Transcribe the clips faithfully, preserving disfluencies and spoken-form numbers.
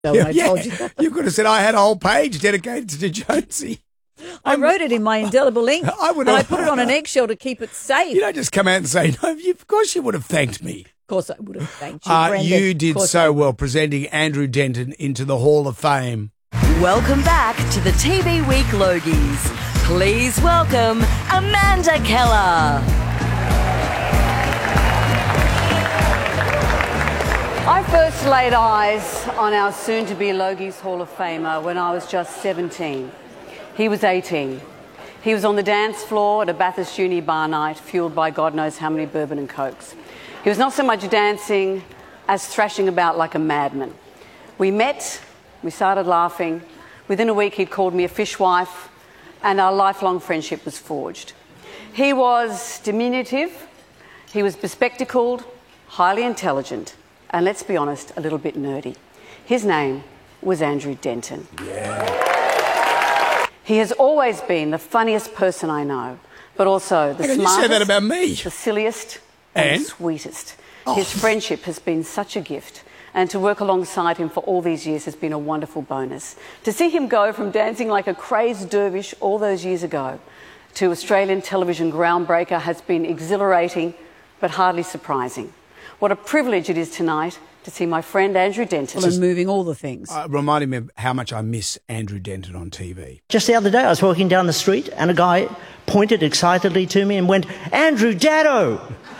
when Yeah, I yeah. told you that. You could have said I had a whole page dedicated to Jonesy. I wrote it in my indelible ink. I would and I have- put it on an eggshell to keep it safe. You don't just come out and say, no, you, of course you would have thanked me. Of course I would have thanked you, Uh, Brendan. you Of did course I so would. well presenting Andrew Denton into the Hall of Fame. Welcome back to the T V Week Logies. Please welcome Amanda Keller. I first laid eyes on our soon-to-be Logies Hall of Famer when I was just seventeen. He was eighteen. He was on the dance floor at a Bathurst Uni bar night, fueled by God knows how many bourbon and cokes. He was not so much dancing as thrashing about like a madman. We met, we started laughing. Within a week, he'd called me a fishwife, and our lifelong friendship was forged. He was diminutive, he was bespectacled, highly intelligent, and let's be honest, a little bit nerdy. His name was Andrew Denton. Yeah. He has always been the funniest person I know, but also the How can you smartest, say that about me? the silliest, and, And? the sweetest. Oh. His friendship has been such a gift, and to work alongside him for all these years has been a wonderful bonus. To see him go from dancing like a crazed dervish all those years ago to Australian television groundbreaker has been exhilarating, but hardly surprising. What a privilege it is tonight to see my friend Andrew Denton. Well, and moving all the things. Uh, reminding me of how much I miss Andrew Denton on T V. Just the other day, I was walking down the street and a guy pointed excitedly to me and went, "Andrew Daddo!"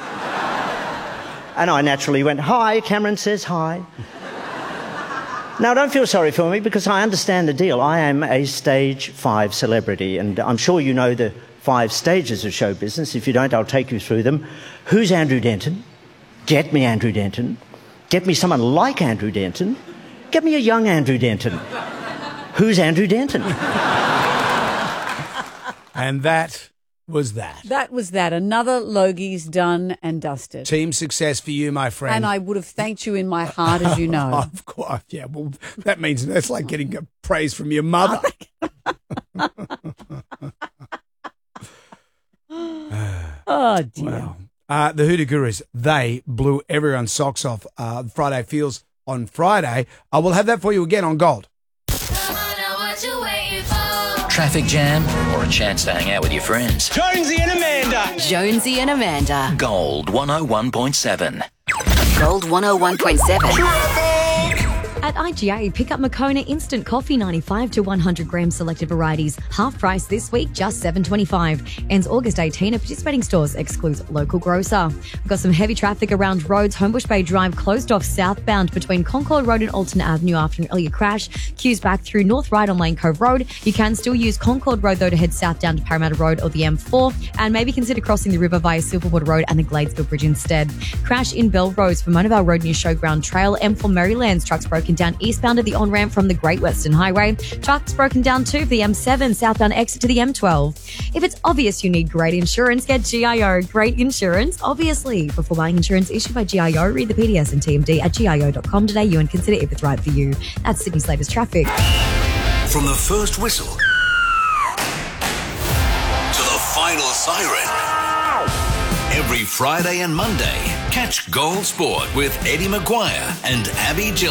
And I naturally went, "Hi," Cameron says hi. Now, don't feel sorry for me because I understand the deal. I am a stage five celebrity, and I'm sure you know the five stages of show business. If you don't, I'll take you through them. Who's Andrew Denton? Get me Andrew Denton. Get me someone like Andrew Denton. Get me a young Andrew Denton. Who's Andrew Denton? And that was that. That was that. Another Logies done and dusted. Team success for you, my friend. And I would have thanked you in my heart, as you know. Of course, yeah. Well, that means that's like getting praise from your mother. Oh, dear. Wow. Uh, the Hoodoo Gurus, they blew everyone's socks off. Uh, Friday Feels on Friday. I will have that for you again on Gold. Traffic jam or a chance to hang out with your friends? Jonesy and Amanda. Jonesy and Amanda. Gold one oh one point seven. Gold one oh one point seven. At I G A, pick up Moccona Instant Coffee ninety-five to one hundred gram selected varieties. Half price this week, just seven twenty-five. Ends August eighteenth at participating stores, excludes local grocer. We've got some heavy traffic around roads. Homebush Bay Drive closed off southbound between Concord Road and Alton Avenue after an earlier crash. Queues back through North Ryde on Lane Cove Road. You can still use Concord Road though to head south down to Parramatta Road or the M four, and maybe consider crossing the river via Silverwater Road and the Gladesville Bridge instead. Crash in Belrose for Monavale Road near Showground Trail. M four Maryland's trucks broken down eastbound at the on-ramp from the Great Western Highway. Trucks broken down too for the M seven southbound exit to the M twelve. If it's obvious you need great insurance, get G I O. Great insurance, obviously. Before buying insurance issued by G I O, read the P D S and T M D at G I O dot com today and consider if it's right for you. That's Sydney's latest traffic. From the first whistle to the final siren. Every Friday and Monday, catch Gold Sport with Eddie Maguire and Abby Jill.